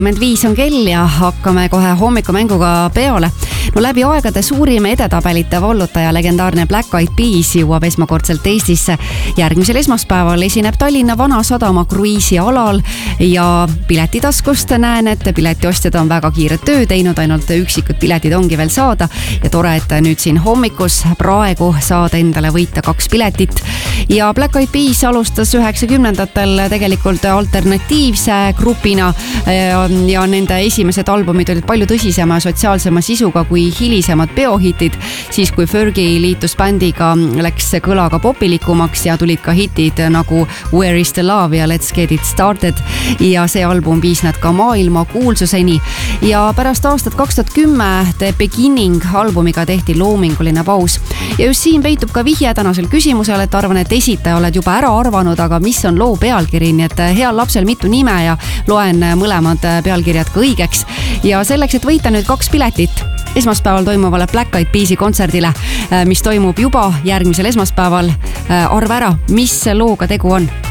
5 on kell ja hakkame kohe hommikumänguga peale. No läbi aegade suurim edetabelite vallutaja legendaarne Black Eyed Peas jõuab esmakordselt Eestisse. Järgmisel esmaspäeval esineb Tallinna Vanasadama kruiisialal ja piletitaskust näen, et piletiostjad on väga kiiret töö teinud, ainult üksikud piletid ongi veel saada ja tore, et nüüd siin hommikus praegu saada endale võita 2 piletit. Ja Black Eyed Peas alustas 90-ndatel tegelikult alternatiivse grupina ja nende esimesed albumid olid palju tõsisema sotsiaalsema sisuga kui hilisemad peohitid. Siis kui Fergie liitus bändiga, läks kõla ka popilikumaks ja tulid ka hitid nagu Where is the Love ja Let's Get It Started. Ja see album viis nad ka maailma kuulsuseni. Ja pärast aastat 2010 The Beginning albumiga tehti loominguline paus. Ja just siin peitub ka vihje tänasel küsimusel, et arvan, et esitaja oled juba ära arvanud, aga mis on loo pealkiri, nii et heal lapsel mitu nime ja loen mõlemad pealkirjad ka õigeks. Ja selleks, et võita nüüd 2 piletit esmaspäeval toimuvale Black Eyed Peasi kontserdile, mis toimub juba järgmisel esmaspäeval, arva ära, mis looga tegu on.